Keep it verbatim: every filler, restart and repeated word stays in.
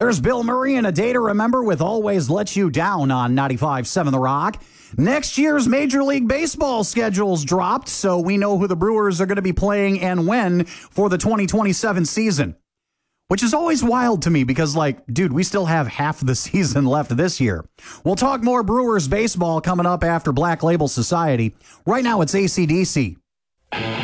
There's Bill Murray and A Day to Remember with Always Let You Down on ninety-five point seven The Rock. Next year's Major League Baseball schedule's dropped, so we know who the Brewers are going to be playing and when for the twenty twenty-seven season. Which is always wild to me because, like, dude, we still have half the season left this year. We'll talk more Brewers baseball coming up after Black Label Society. Right now, it's A C D C.